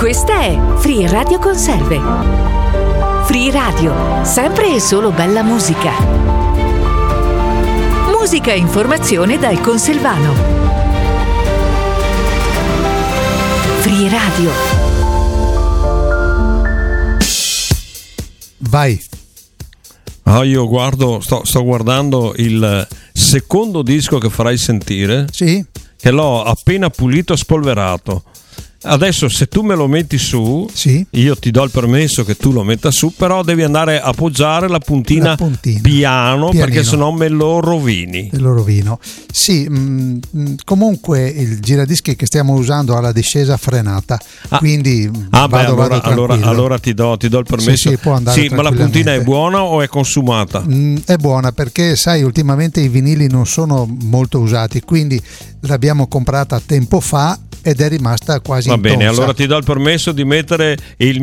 Questa è Free Radio Conserve. Free Radio, sempre e solo bella musica. Musica e informazione dal Conselvano. Free Radio. Vai. Io sto guardando il secondo disco che farai sentire. Sì. Che l'ho appena pulito e spolverato. Adesso se tu me lo metti su, sì, io ti do il permesso che tu lo metta su, però devi andare a appoggiare la puntina piano, perché sennò me lo rovini. Lo rovino. Sì, comunque il giradischi che stiamo usando ha la discesa frenata, quindi vado allora ti do il permesso. Sì, può andare ma la puntina è buona o è consumata? È buona, perché sai, ultimamente i vinili non sono molto usati, quindi l'abbiamo comprata tempo fa ed è rimasta quasi va bene, intonsa. allora ti do il permesso di mettere il